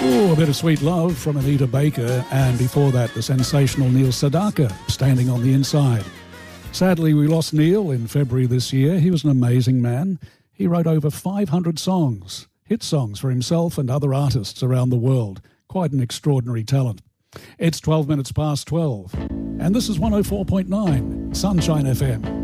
Oh, a bit of Sweet Love from Anita Baker, and before that, the sensational Neil Sedaka, Standing on the Inside. Sadly, we lost Neil in February this year. He was an amazing man. He wrote over 500 songs, hit songs for himself and other artists around the world. Quite an extraordinary talent. It's 12 minutes past 12, and this is 104.9 Sunshine FM.